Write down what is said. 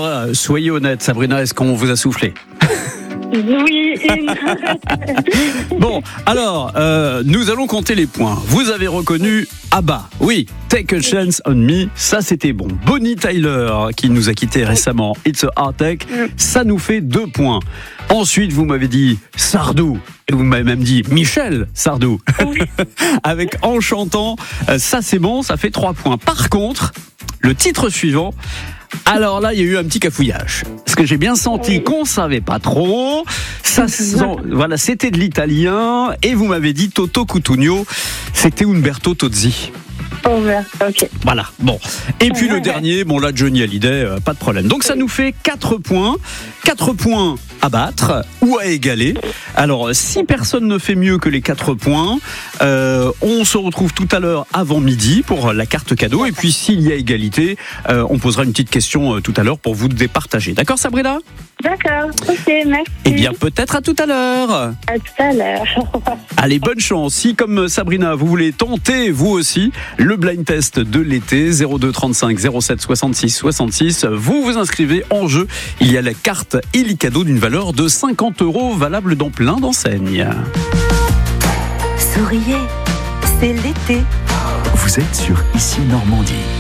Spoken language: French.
là, soyez honnête, Sabrina, est-ce qu'on vous a soufflé ? Oui. Bon, alors, nous allons compter les points. Vous avez reconnu ABBA. Oui, Take a Chance on Me, ça c'était bon. Bonnie Tyler, qui nous a quittés récemment, It's a Heartache, ça nous fait 2 points. Ensuite, vous m'avez dit Sardou, et vous m'avez même dit Michel Sardou. Oui. Avec En chantant, ça c'est bon, ça fait 3 points. Par contre, le titre suivant, alors là, il y a eu un petit cafouillage. Parce que j'ai bien senti qu'on savait pas trop. Ça voilà, c'était de l'italien. Et vous m'avez dit Toto Cutugno. C'était Umberto Tozzi. Ok. Voilà, bon. Et puis le dernier, bon là, Johnny Hallyday, pas de problème. Donc ça nous fait 4 points. 4 points à battre ou à égaler. Alors, si personne ne fait mieux que les 4 points, on se retrouve tout à l'heure avant midi pour la carte cadeau. Et puis, s'il y a égalité, on posera une petite question tout à l'heure pour vous départager. D'accord, Sabrina ? D'accord, ok, merci. Eh bien, peut-être à tout à l'heure. À tout à l'heure. Allez, bonne chance. Si, comme Sabrina, vous voulez tenter, vous aussi, le blind test de l'été, 02 35 07 66 66, vous vous inscrivez en jeu. Il y a la carte Illicado d'une valeur de 50 €, valable dans plein d'enseignes. Souriez, c'est l'été. Vous êtes sur Ici Normandie.